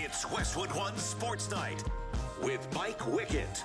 It's Westwood One Sports Night with Mike Wickett.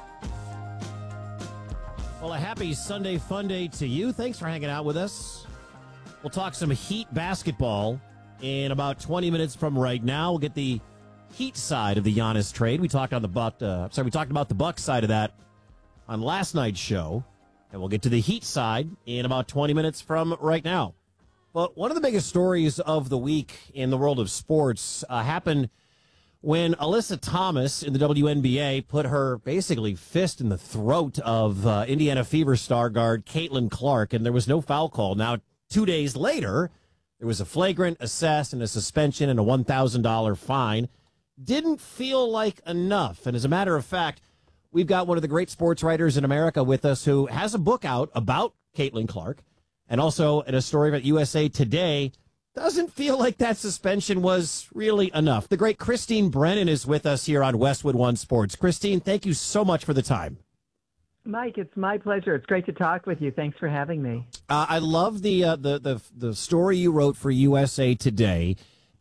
Well, a happy Sunday fun day to you. Thanks for hanging out with us. We'll talk some Heat basketball in about 20 minutes from right now. We'll get the Heat side of the Giannis trade. We talked about the Bucks side of that on last night's show, and we'll get to the Heat side in about 20 minutes from right now. But one of the biggest stories of the week in the world of sports happened when Alyssa Thomas in the WNBA put her basically fist in the throat of Indiana Fever star guard Caitlin Clark, and there was no foul call. Now, 2 days later, there was a flagrant, assess, and a suspension and a $1,000 fine. Didn't feel like enough. And as a matter of fact, we've got one of the great sports writers in America with us who has a book out about Caitlin Clark, and also in a story about USA Today. Doesn't feel like that suspension was really enough. The great Christine Brennan is with us here on Westwood One Sports. Christine, thank you so much for the time. Mike, it's my pleasure. It's great to talk with you. Thanks for having me. I love the story you wrote for USA Today.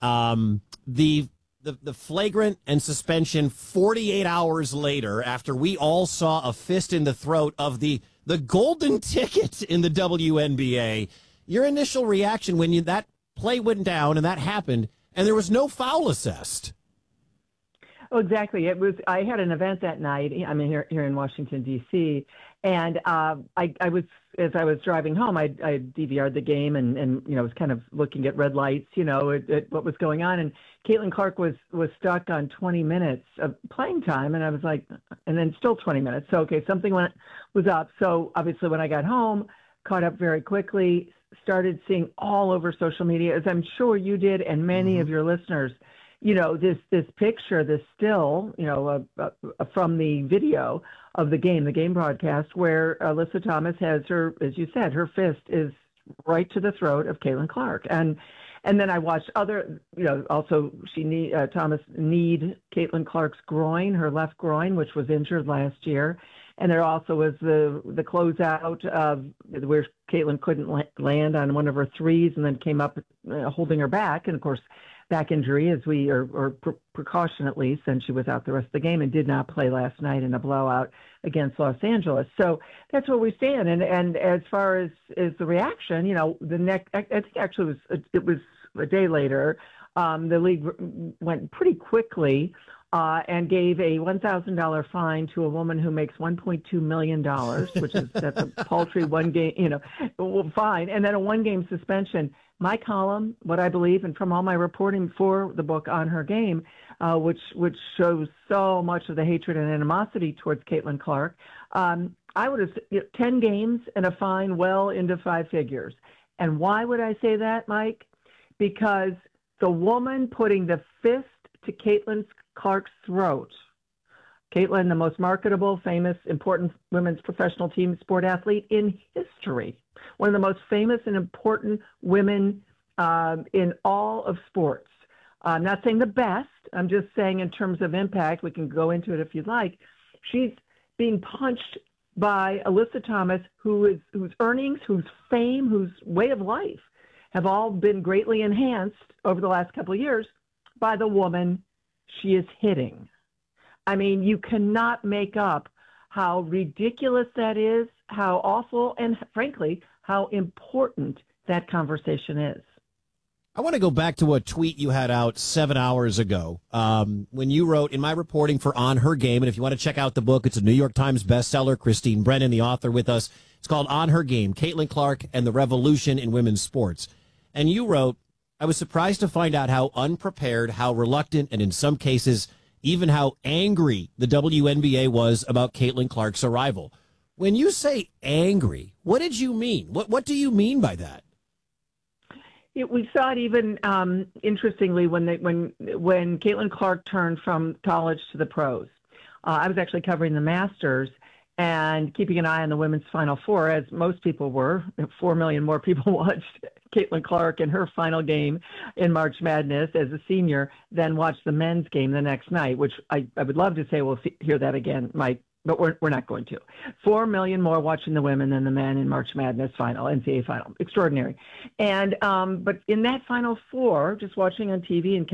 The flagrant and suspension 48 hours later, after we all saw a fist in the throat of the golden ticket in the WNBA. Your initial reaction when that play went down and that happened, and there was no foul assessed. Oh, exactly. I had an event that night. I'm here in Washington, D.C., and I was, as I was driving home, I DVR'd the game and was kind of looking at red lights, at what was going on. And Caitlin Clark was stuck on 20 minutes of playing time, and I was like, and then still 20 minutes. So, okay, something was up. So obviously when I got home, caught up very quickly, started seeing all over social media, as I'm sure you did and many of your listeners, this picture, this still, from the video of the game broadcast, where Alyssa Thomas has her, as you said, her fist is right to the throat of Caitlin Clark. And then I watched other, also Thomas kneed Caitlin Clark's groin, her left groin, which was injured last year. And there also was the closeout of where Caitlin couldn't land on one of her threes and then came up holding her back. And, of course, back injury, or precaution at least, and she was out the rest of the game and did not play last night in a blowout against Los Angeles. So that's where we stand. And as far as the reaction, I think actually it was a day later, the league went pretty quickly and gave a $1,000 fine to a woman who makes $1.2 million, that's a paltry one game, fine, and then a one-game suspension. My column, what I believe, and from all my reporting for the book On Her Game, which shows so much of the hatred and animosity towards Caitlin Clark, I would have 10 games and a fine well into five figures. And why would I say that, Mike? Because the woman putting the fist to Caitlin Clark's throat, Caitlin, the most marketable, famous, important women's professional team sport athlete in history, one of the most famous and important women in all of sports. I'm not saying the best. I'm just saying in terms of impact, we can go into it if you'd like. She's being punched by Alyssa Thomas, whose earnings, whose fame, whose way of life have all been greatly enhanced over the last couple of years by the woman she is hitting. I mean, you cannot make up how ridiculous that is, how awful, and frankly, how important that conversation is. I want to go back to a tweet you had out 7 hours ago when you wrote, in my reporting for On Her Game, and if you want to check out the book, it's a New York Times bestseller. Christine Brennan, the author, with us. It's called On Her Game, Caitlin Clark and the Revolution in Women's Sports. And you wrote, I was surprised to find out how unprepared, how reluctant, and in some cases, even how angry the WNBA was about Caitlin Clark's arrival. When you say angry, what did you mean? What do you mean by that? We saw it even interestingly when Caitlin Clark turned from college to the pros. I was actually covering the Masters and keeping an eye on the women's Final Four, as most people were. 4 million more people watched Caitlin Clark in her final game in March Madness as a senior than watched the men's game the next night, which I would love to say we'll hear that again, Mike, but we're not going to. 4 million more watching the women than the men in March Madness final, NCAA final. Extraordinary. And but in that Final Four, just watching on TV and